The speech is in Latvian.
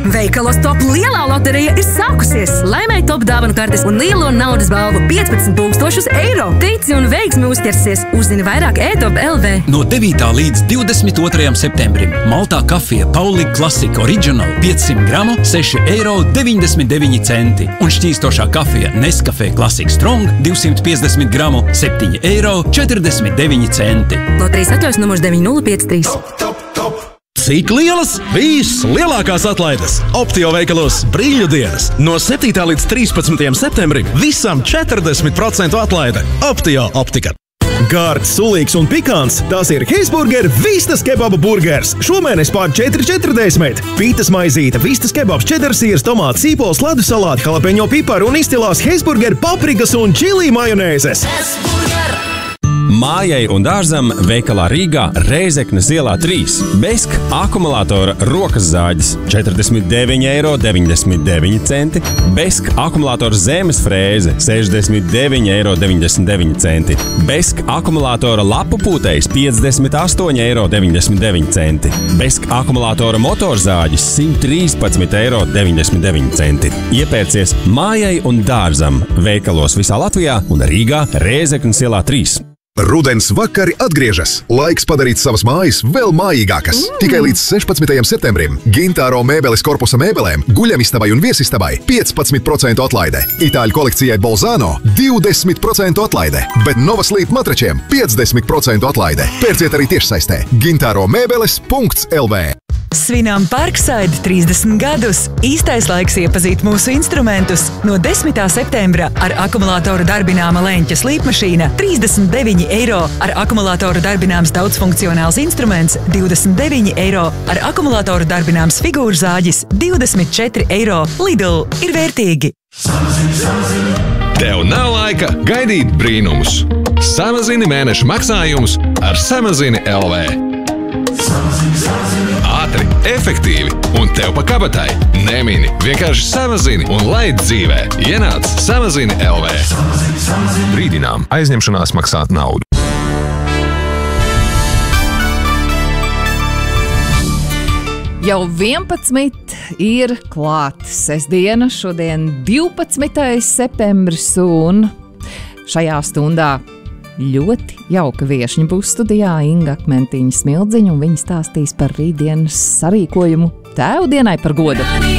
Veikalos Top lielā loterija ir sākusies. Laimēji Top dāvanu kartes un lielo naudas balvu 15,000 eiro. Tici un veiksmi uzķersies. Uzzini vairāk e-Top LV. No 9. līdz 22. septembrim Maltā kafija Pauli Classic Original 500 gramu 6,99 eiro. Un šķīstošā kafija Nescafé Classic Strong 250 gramu 7,49 eiro. Loterijas atļaus numurs 9053. Cik lielas? Vislielākās atlaides Optio veikalos Brīļu dienas. No 7. līdz 13. septembrim visam 40% atlaide. Optio optika. Gārds, sulīgs un pikants – tās ir Heisburger Vistas kebaba burgers. Šomēnes pār 4,40. Pītas maizīte, vistas kebabs, čedersīrs, tomāts, sīpols, ledus salāti, jalapeņo piparu un izcilās Heisburger paprikas un čili majonēzes. Mājai un dārzam veikalā Rīgā Reizeknes ielā 3. Besk akumulātora rokas zāģis 49,99 eiro. Besk akumulātora zemes frēze 69,99 eiro. Besk akumulātora lapu pūtējs 58,99 eiro. Besk akumulātora motorzāģis 113,99 eiro. Iepērcies mājai un dārzam veikalos visā Latvijā un Rīgā Reizeknes ielā 3. Rudens vakari atgriežas. Laiks padarīt savas mājas vēl mājīgākas. Tikai līdz 16. septembrim Gintāro mēbeles korpusa mēbelēm, guļamistabai un viesistabai 15% atlaide. Itāļu kolekcijai Bolzano 20% atlaide. Bet Novasleep matračiem 50% atlaide. Pērciet arī tiešsaistē gintaromēbeles.lv. Svinām Parkside 30 gadus. Īstais laiks iepazīt mūsu instrumentus. No 10. septembra ar akumulātoru darbināma leņķa slīpmašīna 39 eiro, ar akumulātoru darbināms daudzfunkcionāls instruments 29 eiro, ar akumulātoru darbināms figūru zāģis 24 eiro. Lidl ir vērtīgi! Tev nav laika gaidīt brīnumus. Samazini mēneša maksājumus ar Samazini LV. Ātri, efektīvi un tev pa kabatai. Nemini, vienkārši samazini un laid dzīvē. Ienāc Samazini LV. Brīdinām, aizņemšanās maksā naudu. Jau 11 ir klāt sestdiena, šodien 12. septembris un šajā stundā ļoti jauka viešņa būs studijā Inga Akmentiņa Smildziņa, un viņa stāstīs par rītdienas sarīkojumu Tēvdienai par godu.